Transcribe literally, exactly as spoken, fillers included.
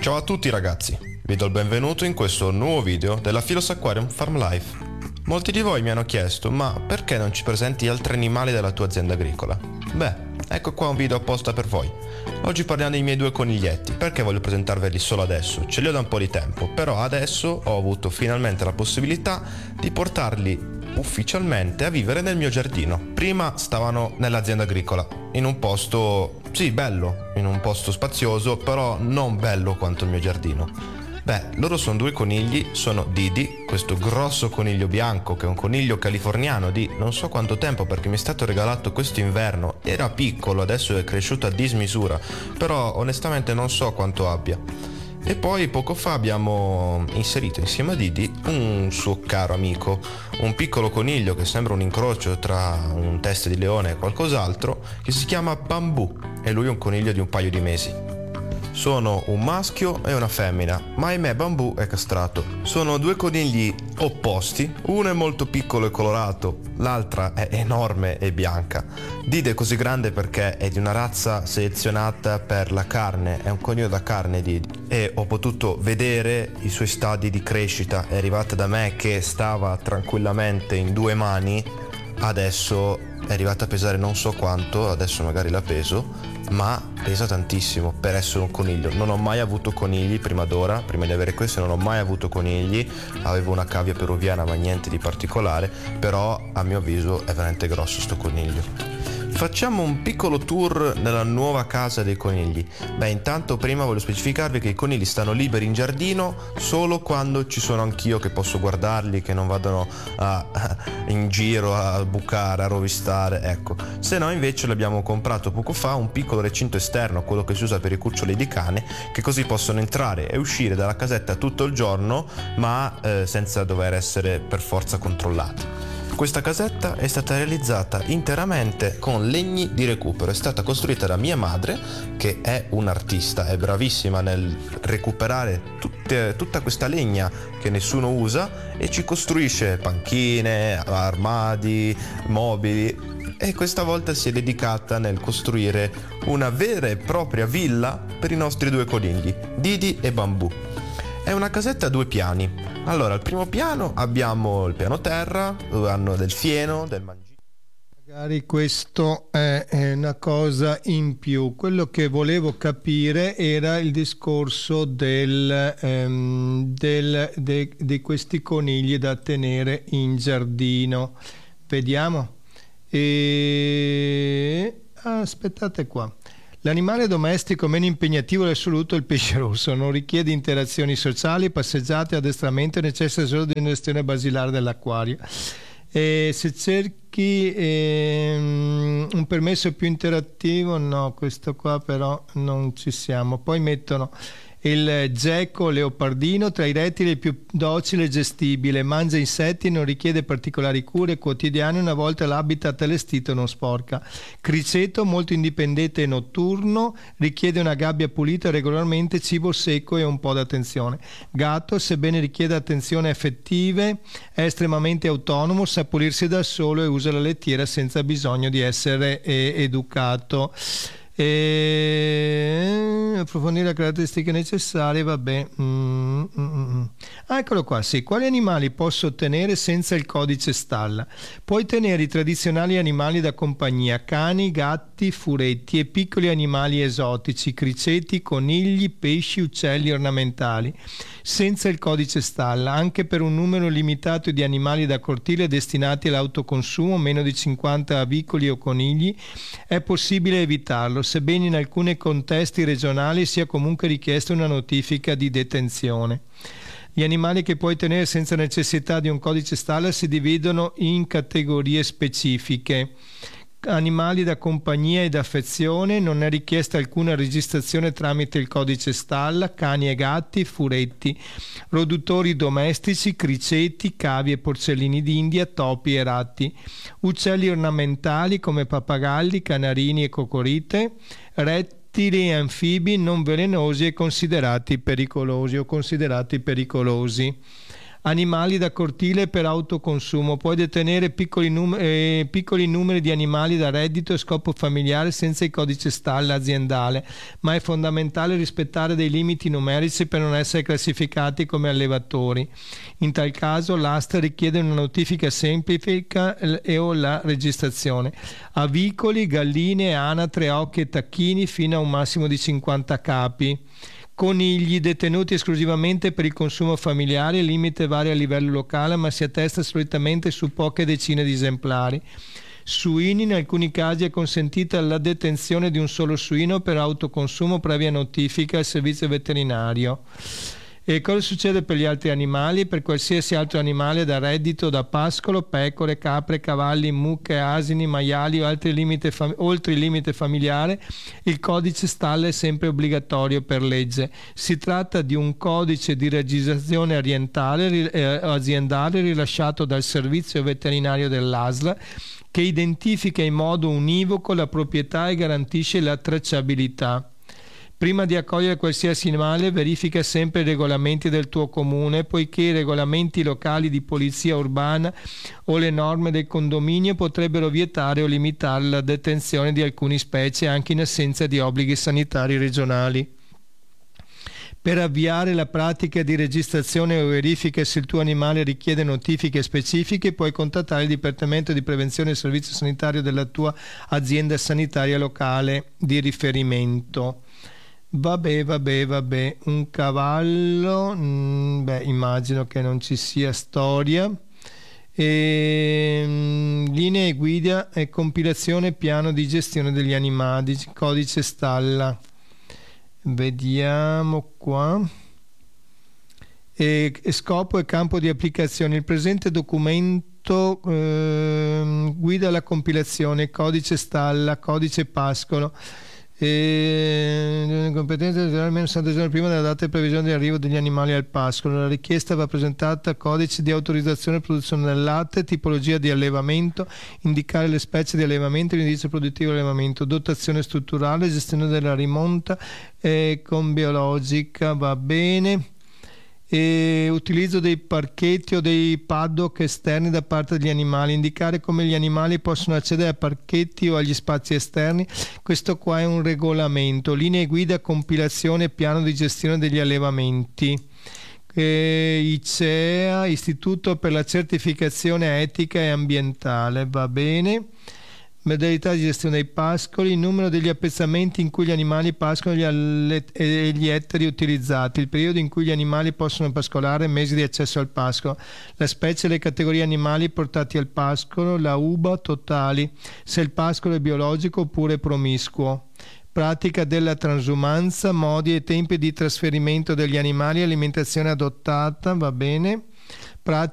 Ciao a tutti ragazzi, vi do il benvenuto in questo nuovo video della Philos Aquarium Farm Life. Molti di voi mi hanno chiesto, ma perché non ci presenti altri animali della tua azienda agricola? Beh, ecco qua un video apposta per voi. Oggi parliamo dei miei due coniglietti. Perché voglio presentarveli solo adesso? Ce li ho da un po' di tempo, però adesso ho avuto finalmente la possibilità di portarli ufficialmente a vivere nel mio giardino. Prima stavano nell'azienda agricola, in un posto, sì, bello, in un posto spazioso, però non bello quanto il mio giardino. Beh, loro sono due conigli, sono Didi, questo grosso coniglio bianco che è un coniglio californiano di non so quanto tempo perché mi è stato regalato questo inverno. Era piccolo, adesso è cresciuto a dismisura, però onestamente non so quanto abbia. E poi poco fa abbiamo inserito insieme a Didi un suo caro amico, un piccolo coniglio che sembra un incrocio tra un testa di leone e qualcos'altro, che si chiama Bambù, e lui è un coniglio di un paio di mesi. Sono un maschio e una femmina, ma ahimè Bambù è castrato. Sono due conigli opposti, uno è molto piccolo e colorato, l'altra è enorme e bianca. Didi è così grande perché è di una razza selezionata per la carne, è un coniglio da carne Didi, e ho potuto vedere i suoi stadi di crescita. È arrivata da me che stava tranquillamente in due mani, adesso è arrivata a pesare non so quanto, adesso magari la peso, ma pesa tantissimo per essere un coniglio. Non ho mai avuto conigli prima d'ora, prima di avere questo non ho mai avuto conigli, avevo una cavia peruviana ma niente di particolare, però a mio avviso è veramente grosso sto coniglio. Facciamo un piccolo tour nella nuova casa dei conigli. Beh, intanto prima voglio specificarvi che i conigli stanno liberi in giardino solo quando ci sono anch'io che posso guardarli, che non vadano a, in giro a bucare, a rovistare, ecco. Se no invece l'abbiamo comprato poco fa un piccolo recinto esterno, quello che si usa per i cuccioli di cane, che così possono entrare e uscire dalla casetta tutto il giorno, ma eh, senza dover essere per forza controllati. Questa casetta è stata realizzata interamente con legni di recupero, è stata costruita da mia madre, che è un'artista, è bravissima nel recuperare tutte, tutta questa legna che nessuno usa e ci costruisce panchine, armadi, mobili, e questa volta si è dedicata nel costruire una vera e propria villa per i nostri due conigli, Didi e Bambù. È una casetta a due piani. Allora, al primo piano abbiamo il piano terra, dove hanno del fieno, del mangime. Magari questo è una cosa in più. Quello che volevo capire era il discorso del, ehm, del, de, di questi conigli da tenere in giardino. Vediamo. E... aspettate qua. L'animale domestico meno impegnativo dell'assoluto è il pesce rosso, non richiede interazioni sociali, passeggiate, addestramento, necessita solo di una gestione basilare dell'acquario. E se cerchi ehm, un permesso più interattivo, no, questo qua però non ci siamo. Poi mettono il geco leopardino, tra i rettili il più docile e gestibile, mangia insetti, non richiede particolari cure quotidiane, una volta l'habitat allestito non sporca. Criceto, molto indipendente e notturno, richiede una gabbia pulita regolarmente, cibo secco e un po' d'attenzione. Gatto, sebbene richieda attenzioni affettive, è estremamente autonomo, sa pulirsi da solo e usa la lettiera senza bisogno di essere eh, educato. E approfondire le caratteristiche necessarie, vabbè. Mm, mm, mm. Ah, eccolo qua, sì. Quali animali posso ottenere senza il codice stalla? Puoi tenere i tradizionali animali da compagnia, cani, gatti, furetti e piccoli animali esotici, criceti, conigli, pesci, uccelli ornamentali, senza il codice stalla, anche per un numero limitato di animali da cortile destinati all'autoconsumo, meno di cinquanta avicoli o conigli, è possibile evitarlo, sebbene in alcuni contesti regionali sia comunque richiesta una notifica di detenzione. Gli animali che puoi tenere senza necessità di un codice stalla si dividono in categorie specifiche. Animali da compagnia ed affezione, non è richiesta alcuna registrazione tramite il codice stalla, cani e gatti, furetti, roduttori domestici, criceti, cavi e porcellini d'India, topi e ratti, uccelli ornamentali come pappagalli, canarini e cocorite, rettili e anfibi non velenosi e considerati pericolosi o considerati pericolosi. Animali da cortile per autoconsumo. Puoi detenere piccoli, num- eh, piccoli numeri di animali da reddito e scopo familiare senza il codice stalla aziendale, ma è fondamentale rispettare dei limiti numerici per non essere classificati come allevatori. In tal caso l'asta richiede una notifica semplice e o la registrazione. Avicoli, galline, anatre, occhi e tacchini fino a un massimo di cinquanta capi. Conigli detenuti esclusivamente per il consumo familiare, il limite varia a livello locale ma si attesta solitamente su poche decine di esemplari. Suini, in alcuni casi è consentita la detenzione di un solo suino per autoconsumo previa notifica al servizio veterinario. E cosa succede per gli altri animali? Per qualsiasi altro animale da reddito, da pascolo, pecore, capre, cavalli, mucche, asini, maiali o altri limite fam- oltre il limite familiare, il codice stalla è sempre obbligatorio per legge. Si tratta di un codice di registrazione orientale, eh, aziendale rilasciato dal servizio veterinario dell'A S L che identifica in modo univoco la proprietà e garantisce la tracciabilità. Prima di accogliere qualsiasi animale, verifica sempre i regolamenti del tuo comune, poiché i regolamenti locali di polizia urbana o le norme del condominio potrebbero vietare o limitare la detenzione di alcune specie anche in assenza di obblighi sanitari regionali. Per avviare la pratica di registrazione o verifica se il tuo animale richiede notifiche specifiche, puoi contattare il Dipartimento di Prevenzione e Servizio Sanitario della tua azienda sanitaria locale di riferimento. Vabbè, vabbè, vabbè, un cavallo, mh, beh, immagino che non ci sia storia. E, mh, linee guida e compilazione piano di gestione degli animali, codice stalla. Vediamo qua. E, e scopo e campo di applicazione. Il presente documento eh, guida la compilazione, codice stalla, codice pascolo. E competenza almeno sessanta giorni prima della data di previsione di arrivo degli animali al pascolo. La richiesta va presentata a codice di autorizzazione e produzione del latte, tipologia di allevamento, indicare le specie di allevamento, l'indice produttivo di allevamento, dotazione strutturale, gestione della rimonta eh, con biologica, va bene. E utilizzo dei parchetti o dei paddock esterni da parte degli animali, indicare come gli animali possono accedere a parchetti o agli spazi esterni. Questo qua è un regolamento. Linee guida, compilazione e piano di gestione degli allevamenti. E I C E A, Istituto per la certificazione etica e ambientale, va bene. Modalità di gestione dei pascoli, il numero degli appezzamenti in cui gli animali pascolano gli alle- e gli ettari utilizzati, il periodo in cui gli animali possono pascolare, mesi di accesso al pascolo, la specie e le categorie animali portati al pascolo, la U B A totali, se il pascolo è biologico oppure promiscuo. Pratica della transumanza, modi e tempi di trasferimento degli animali, alimentazione adottata, va bene. Pratica